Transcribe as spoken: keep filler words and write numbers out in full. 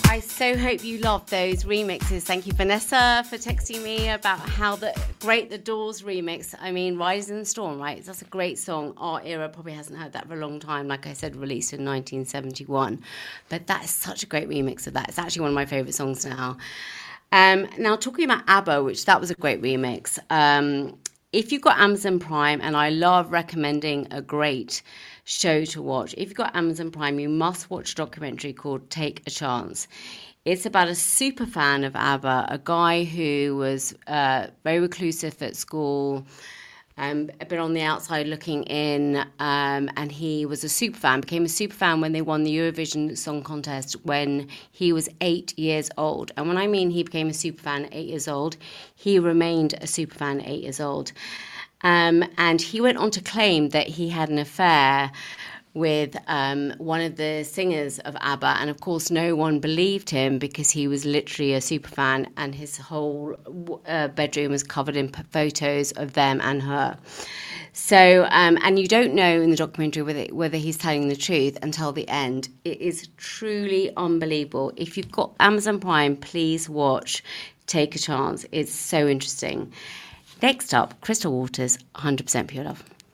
I so hope you love those remixes. Thank you, Vanessa, for texting me about how the great the Doors remix. I mean, Rise in the Storm, right? That's a great song. Our era probably hasn't heard that for a long time. Like I said, released in nineteen seventy-one. But that is such a great remix of that. It's actually one of my favourite songs now. Um, now, talking about ABBA, which that was a great remix. Um, if you've got Amazon Prime, and I love recommending a great show to watch. If you've got Amazon Prime, you must watch a documentary called Take a Chance. It's about a super fan of ABBA, a guy who was uh, very reclusive at school, um, a bit on the outside looking in, um, and he was a super fan, became a super fan when they won the Eurovision Song Contest when he was eight years old. And when I mean he became a super fan at eight years old, he remained a super fan at eight years old. Um, and he went on to claim that he had an affair with um, one of the singers of ABBA. And of course, no one believed him because he was literally a super fan and his whole uh, bedroom was covered in p- photos of them and her. So, um, and you don't know in the documentary whether, whether he's telling the truth until the end. It is truly unbelievable. If you've got Amazon Prime, please watch Take a Chance. It's so interesting. Next up, Crystal Waters, one hundred percent Pure Love.